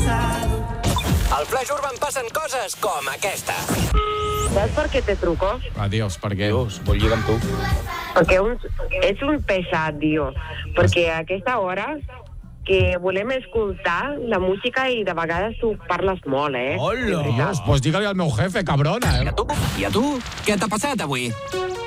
Al Flash Urban passen coses com aquesta. ¿Sabes por qué te truco? Adiós, per què? Dios, vol lligar amb tu. Perquè és un pesat, tio. Perquè a aquesta hora que volem escoltar la música i de vegades tu parles molt, Hola! Pues digue-li al meu jefe, cabrona, I a tu? Què t'ha passat avui?